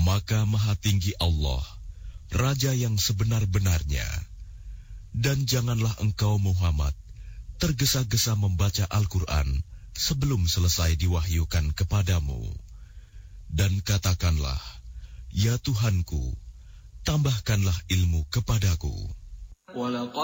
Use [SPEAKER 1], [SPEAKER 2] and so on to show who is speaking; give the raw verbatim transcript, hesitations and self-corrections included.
[SPEAKER 1] Maka Maha Tinggi Allah, Raja yang sebenar-benarnya. Dan janganlah engkau Muhammad tergesa-gesa membaca Al-Quran sebelum selesai diwahyukan kepadamu. Dan katakanlah, Ya Tuhanku, tambahkanlah ilmu kepadaku.